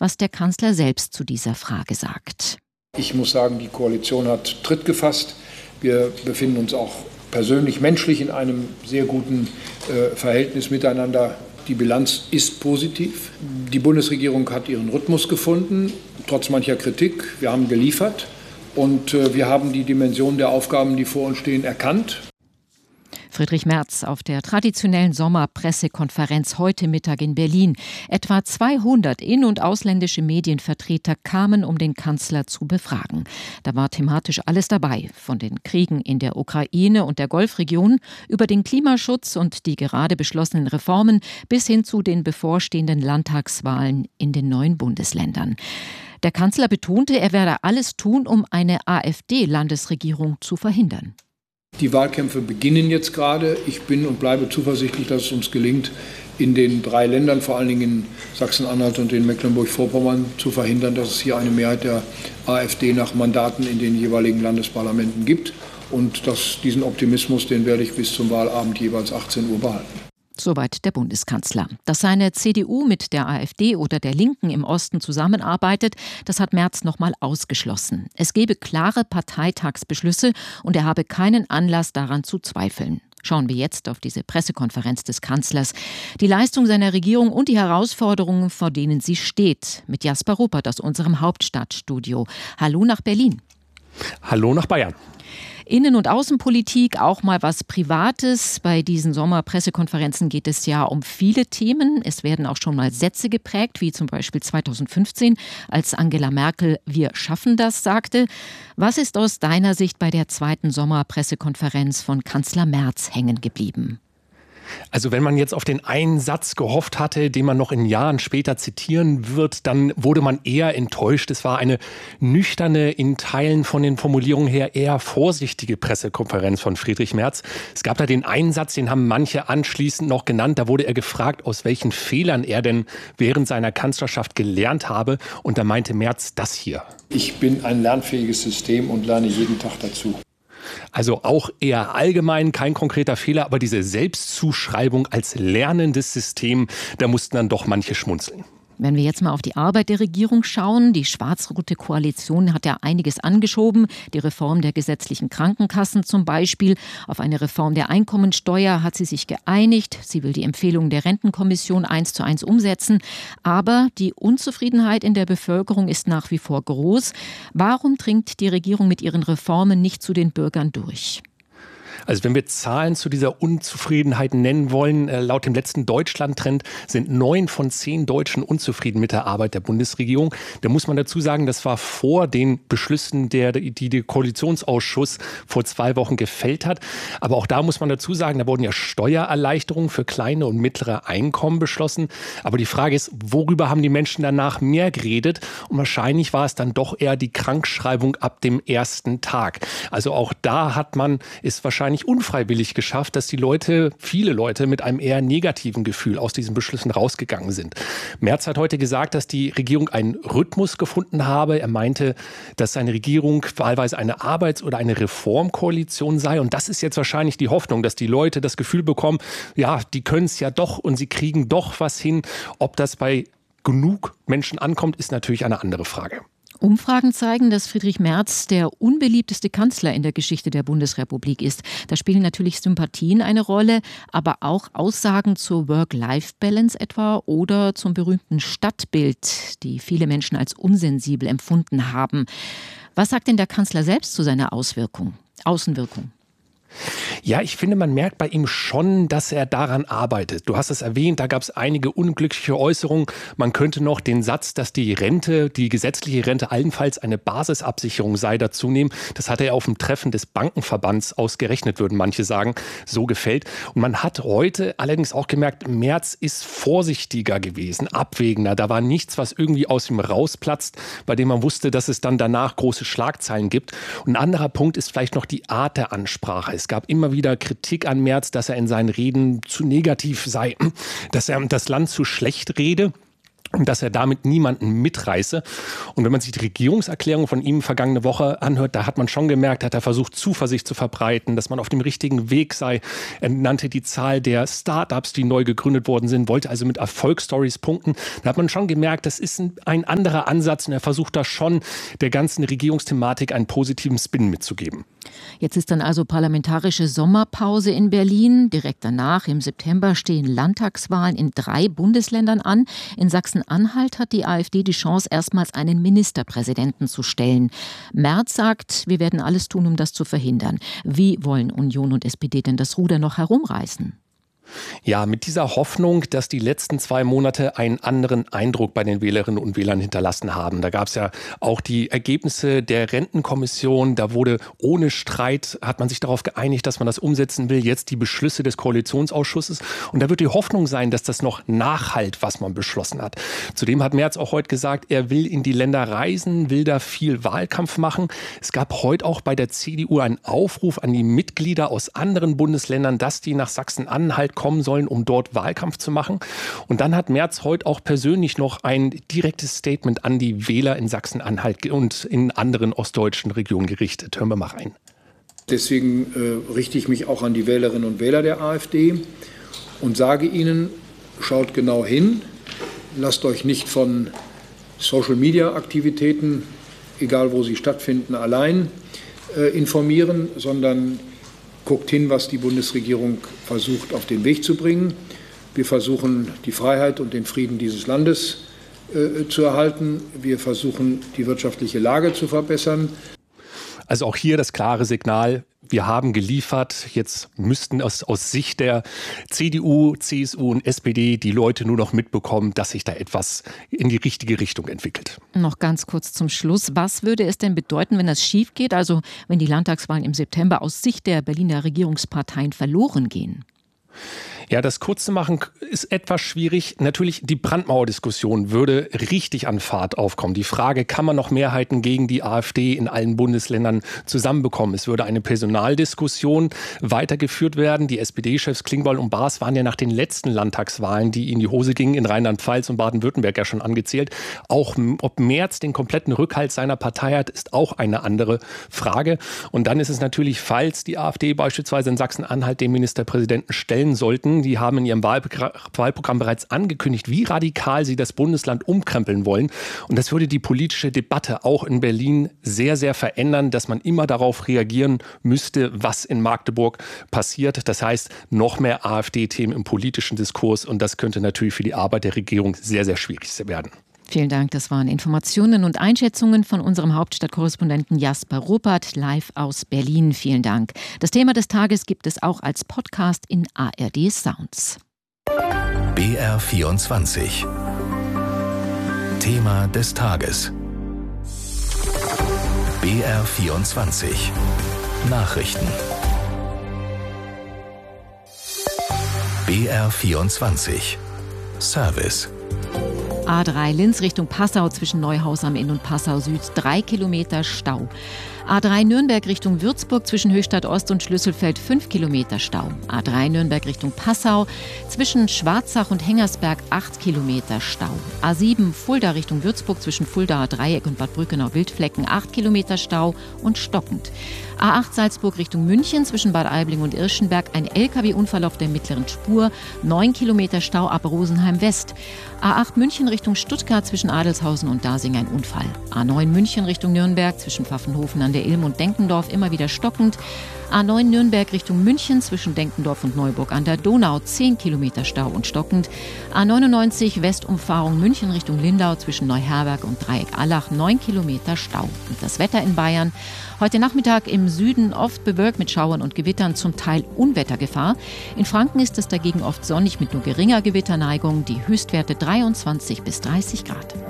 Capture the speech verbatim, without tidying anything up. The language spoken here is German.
was der Kanzler selbst zu dieser Frage sagt. Ich muss sagen, die Koalition hat Tritt gefasst. Wir befinden uns auch persönlich, menschlich in einem sehr guten äh, Verhältnis miteinander. Die Bilanz ist positiv. Die Bundesregierung hat ihren Rhythmus gefunden, trotz mancher Kritik. Wir haben geliefert und äh, wir haben die Dimension der Aufgaben, die vor uns stehen, erkannt. Friedrich Merz auf der traditionellen Sommerpressekonferenz heute Mittag in Berlin. Etwa zweihundert in- und ausländische Medienvertreter kamen, um den Kanzler zu befragen. Da war thematisch alles dabei, von den Kriegen in der Ukraine und der Golfregion über den Klimaschutz und die gerade beschlossenen Reformen bis hin zu den bevorstehenden Landtagswahlen in den neuen Bundesländern. Der Kanzler betonte, er werde alles tun, um eine AfD-Landesregierung zu verhindern. Die Wahlkämpfe beginnen jetzt gerade. Ich bin und bleibe zuversichtlich, dass es uns gelingt, in den drei Ländern, vor allen Dingen in Sachsen-Anhalt und in Mecklenburg-Vorpommern, zu verhindern, dass es hier eine Mehrheit der AfD nach Mandaten in den jeweiligen Landesparlamenten gibt. Und dass diesen Optimismus, den werde ich bis zum Wahlabend jeweils achtzehn Uhr behalten. Soweit der Bundeskanzler. Dass seine C D U mit der AfD oder der Linken im Osten zusammenarbeitet, das hat Merz noch mal ausgeschlossen. Es gebe klare Parteitagsbeschlüsse und er habe keinen Anlass daran zu zweifeln. Schauen wir jetzt auf diese Pressekonferenz des Kanzlers. Die Leistung seiner Regierung und die Herausforderungen, vor denen sie steht. Mit Jasper Ruppert aus unserem Hauptstadtstudio. Hallo nach Berlin. Hallo nach Bayern. Innen- und Außenpolitik, auch mal was Privates. Bei diesen Sommerpressekonferenzen geht es ja um viele Themen. Es werden auch schon mal Sätze geprägt, wie zum Beispiel zweitausendfünfzehn, als Angela Merkel „Wir schaffen das" sagte. Was ist aus deiner Sicht bei der zweiten Sommerpressekonferenz von Kanzler Merz hängen geblieben? Also wenn man jetzt auf den einen Satz gehofft hatte, den man noch in Jahren später zitieren wird, dann wurde man eher enttäuscht. Es war eine nüchterne, in Teilen von den Formulierungen her eher vorsichtige Pressekonferenz von Friedrich Merz. Es gab da den einen Satz, den haben manche anschließend noch genannt. Da wurde er gefragt, aus welchen Fehlern er denn während seiner Kanzlerschaft gelernt habe. Und da meinte Merz das hier: Ich bin ein lernfähiges System und lerne jeden Tag dazu. Also auch eher allgemein, kein konkreter Fehler, aber diese Selbstzuschreibung als lernendes System, da mussten dann doch manche schmunzeln. Wenn wir jetzt mal auf die Arbeit der Regierung schauen, die schwarz-rote Koalition hat ja einiges angeschoben. Die Reform der gesetzlichen Krankenkassen zum Beispiel. Auf eine Reform der Einkommensteuer hat sie sich geeinigt. Sie will die Empfehlungen der Rentenkommission eins zu eins umsetzen. Aber die Unzufriedenheit in der Bevölkerung ist nach wie vor groß. Warum dringt die Regierung mit ihren Reformen nicht zu den Bürgern durch? Also wenn wir Zahlen zu dieser Unzufriedenheit nennen wollen, äh, laut dem letzten Deutschland-Trend sind neun von zehn Deutschen unzufrieden mit der Arbeit der Bundesregierung. Da muss man dazu sagen, das war vor den Beschlüssen, der, die der Koalitionsausschuss vor zwei Wochen gefällt hat. Aber auch da muss man dazu sagen, da wurden ja Steuererleichterungen für kleine und mittlere Einkommen beschlossen. Aber die Frage ist, worüber haben die Menschen danach mehr geredet? Und wahrscheinlich war es dann doch eher die Krankschreibung ab dem ersten Tag. Also auch da hat man es wahrscheinlich unfreiwillig geschafft, dass die Leute, viele Leute mit einem eher negativen Gefühl aus diesen Beschlüssen rausgegangen sind. Merz hat heute gesagt, dass die Regierung einen Rhythmus gefunden habe. Er meinte, dass seine Regierung wahlweise eine Arbeits- oder eine Reformkoalition sei. Und das ist jetzt wahrscheinlich die Hoffnung, dass die Leute das Gefühl bekommen, ja, die können es ja doch und sie kriegen doch was hin. Ob das bei genug Menschen ankommt, ist natürlich eine andere Frage. Umfragen zeigen, dass Friedrich Merz der unbeliebteste Kanzler in der Geschichte der Bundesrepublik ist. Da spielen natürlich Sympathien eine Rolle, aber auch Aussagen zur Work-Life-Balance etwa oder zum berühmten Stadtbild, die viele Menschen als unsensibel empfunden haben. Was sagt denn der Kanzler selbst zu seiner Auswirkung, Außenwirkung? Ja, ich finde, man merkt bei ihm schon, dass er daran arbeitet. Du hast es erwähnt, da gab es einige unglückliche Äußerungen. Man könnte noch den Satz, dass die Rente, die gesetzliche Rente allenfalls eine Basisabsicherung sei, dazu nehmen. Das hat er auf dem Treffen des Bankenverbands ausgerechnet, würden manche sagen. So gefällt. Und man hat heute allerdings auch gemerkt, Merz ist vorsichtiger gewesen, abwägender. Da war nichts, was irgendwie aus ihm rausplatzt, bei dem man wusste, dass es dann danach große Schlagzeilen gibt. Und ein anderer Punkt ist vielleicht noch die Art der Ansprache. Es gab immer wieder Kritik an Merz, dass er in seinen Reden zu negativ sei, dass er das Land zu schlecht rede. dass er damit niemanden mitreiße. Und wenn man sich die Regierungserklärung von ihm vergangene Woche anhört, da hat man schon gemerkt, hat er versucht, Zuversicht zu verbreiten, dass man auf dem richtigen Weg sei. Er nannte die Zahl der Start-ups, die neu gegründet worden sind, wollte also mit Erfolgsstories punkten. Da hat man schon gemerkt, das ist ein, ein anderer Ansatz und er versucht da schon, der ganzen Regierungsthematik einen positiven Spin mitzugeben. Jetzt ist dann also parlamentarische Sommerpause in Berlin. Direkt danach, im September, stehen Landtagswahlen in drei Bundesländern an. In Sachsen-Anhalt hat die AfD die Chance, erstmals einen Ministerpräsidenten zu stellen. Merz sagt, wir werden alles tun, um das zu verhindern. Wie wollen Union und S P D denn das Ruder noch herumreißen? Ja, mit dieser Hoffnung, dass die letzten zwei Monate einen anderen Eindruck bei den Wählerinnen und Wählern hinterlassen haben. Da gab es ja auch die Ergebnisse der Rentenkommission. Da wurde ohne Streit, hat man sich darauf geeinigt, dass man das umsetzen will. Jetzt die Beschlüsse des Koalitionsausschusses. Und da wird die Hoffnung sein, dass das noch nachhalt, was man beschlossen hat. Zudem hat Merz auch heute gesagt, er will in die Länder reisen, will da viel Wahlkampf machen. Es gab heute auch bei der C D U einen Aufruf an die Mitglieder aus anderen Bundesländern, dass die nach Sachsen-Anhalt kommen sollen, um dort Wahlkampf zu machen. Und dann hat Merz heute auch persönlich noch ein direktes Statement an die Wähler in Sachsen-Anhalt und in anderen ostdeutschen Regionen gerichtet. Hören wir mal rein. Deswegen äh, richte ich mich auch an die Wählerinnen und Wähler der AfD und sage ihnen, schaut genau hin, lasst euch nicht von Social-Media-Aktivitäten, egal wo sie stattfinden, allein äh, informieren, sondern guckt hin, was die Bundesregierung versucht, auf den Weg zu bringen. Wir versuchen, die Freiheit und den Frieden dieses Landes äh, zu erhalten. Wir versuchen, die wirtschaftliche Lage zu verbessern. Also auch hier das klare Signal, wir haben geliefert. Jetzt müssten aus, aus Sicht der C D U, C S U und S P D die Leute nur noch mitbekommen, dass sich da etwas in die richtige Richtung entwickelt. Noch ganz kurz zum Schluss. Was würde es denn bedeuten, wenn das schief geht? Also wenn die Landtagswahlen im September aus Sicht der Berliner Regierungsparteien verloren gehen? Ja, das kurz zu machen ist etwas schwierig. Natürlich, die Brandmauerdiskussion würde richtig an Fahrt aufkommen. Die Frage, kann man noch Mehrheiten gegen die AfD in allen Bundesländern zusammenbekommen? Es würde eine Personaldiskussion weitergeführt werden. Die S P D-Chefs Klingbeil und Baas waren ja nach den letzten Landtagswahlen, die in die Hose gingen, in Rheinland-Pfalz und Baden-Württemberg ja schon angezählt. Auch ob Merz den kompletten Rückhalt seiner Partei hat, ist auch eine andere Frage. Und dann ist es natürlich, falls die AfD beispielsweise in Sachsen-Anhalt den Ministerpräsidenten stellen sollten, die haben in ihrem Wahlprogramm bereits angekündigt, wie radikal sie das Bundesland umkrempeln wollen. Und das würde die politische Debatte auch in Berlin sehr, sehr verändern, dass man immer darauf reagieren müsste, was in Magdeburg passiert. Das heißt, noch mehr AfD-Themen im politischen Diskurs. Und das könnte natürlich für die Arbeit der Regierung sehr, sehr schwierig werden. Vielen Dank, das waren Informationen und Einschätzungen von unserem Hauptstadtkorrespondenten Jasper Ruppert, live aus Berlin. Vielen Dank. Das Thema des Tages gibt es auch als Podcast in A R D Sounds. B R vierundzwanzig. Thema des Tages. B R vierundzwanzig. Nachrichten. B R vierundzwanzig. Service. A drei Linz Richtung Passau zwischen Neuhaus am Inn und Passau Süd, drei Kilometer Stau. A drei Nürnberg Richtung Würzburg zwischen Höchstadt Ost und Schlüsselfeld, fünf Kilometer Stau. A drei Nürnberg Richtung Passau zwischen Schwarzach und Hengersberg, acht Kilometer Stau. A sieben Fulda Richtung Würzburg zwischen Fuldaer Dreieck und Bad Brückenau-Wildflecken, acht Kilometer Stau und stockend. A acht Salzburg Richtung München zwischen Bad Aibling und Irschenberg, ein L K W-Unfall auf der mittleren Spur, neun Kilometer Stau ab Rosenheim West. A acht München Richtung Stuttgart zwischen Adelshausen und Dasing ein Unfall. A neun München Richtung Nürnberg zwischen Pfaffenhofen an der Ilm und Denkendorf immer wieder stockend. A neun Nürnberg Richtung München zwischen Denkendorf und Neuburg an der Donau, zehn Kilometer Stau und stockend. A neunundneunzig Westumfahrung München Richtung Lindau zwischen Neuherberg und Dreieck-Allach, neun Kilometer Stau. Und das Wetter in Bayern. Heute Nachmittag im Süden oft bewölkt mit Schauern und Gewittern, zum Teil Unwettergefahr. In Franken ist es dagegen oft sonnig mit nur geringer Gewitterneigung. Die Höchstwerte dreiundzwanzig bis dreißig Grad.